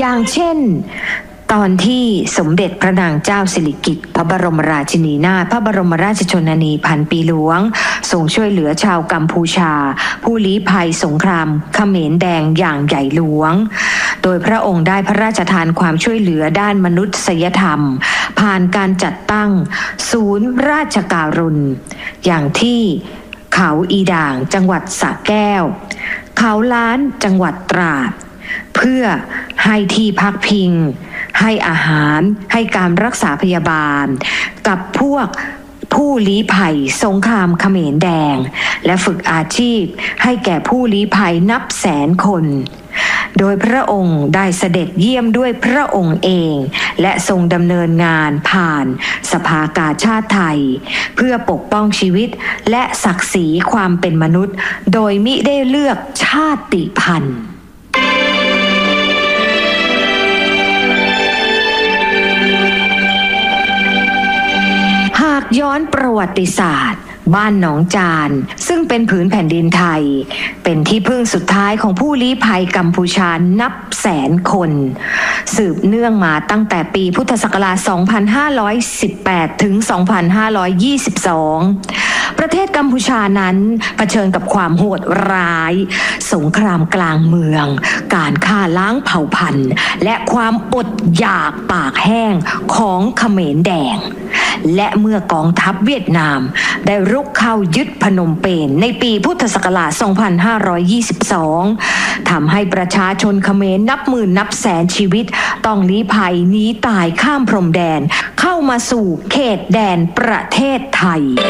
อย่างเช่นตอนที่สมเด็จพระนางเจ้าสิริกิติ์พระบรมราชินีนาถพระบรมราชชนนีพันปีหลวงทรงช่วยเหลือชาวกัมพูชาผู้ลี้ภัยสงครามเขมรแดงอย่างใหญ่หลวงโดยพระองค์ได้พระราชทานความช่วยเหลือด้านมนุษยธรรมผ่านการจัดตั้งศูนย์ราชการุณอย่างที่เขาอีด่างจังหวัดสระแก้วเขาล้านจังหวัดตราดเพื่อให้ที่พักพิงให้อาหารให้การรักษาพยาบาลกับพวกผู้ลี้ภัยสงครามเขมรแดงและฝึกอาชีพให้แก่ผู้ลี้ภัยนับแสนคนโดยพระองค์ได้เสด็จเยี่ยมด้วยพระองค์เองและทรงดำเนินงานผ่านสภากาชาดไทยเพื่อปกป้องชีวิตและศักดิ์ศรีความเป็นมนุษย์โดยมิได้เลือกชาติพันธุ์หากย้อนประวัติศาสตร์บ้านหนองจานซึ่งเป็นผืนแผ่นดินไทยเป็นที่พึ่งสุดท้ายของผู้ลี้ภัยกัมพูชานับแสนคนสืบเนื่องมาตั้งแต่ปีพุทธศักราช 2518 ถึง 2522 ประเทศกัมพูชานั้นเผชิญกับความโหดร้ายสงครามกลางเมืองการฆ่าล้างเผ่าพันธุ์และความอดอยากปากแห้งของเขมรแดงและเมื่อกองทัพเวียดนามได้รุกเข้ายึดพนมเปญในปีพุทธศักราช 2522 ทำให้ประชาชนเขมรนับหมื่นนับแสนชีวิตต้องลี้ภัยหนีตายข้ามพรมแดนเข้ามาสู่เขตแดนประเทศไทย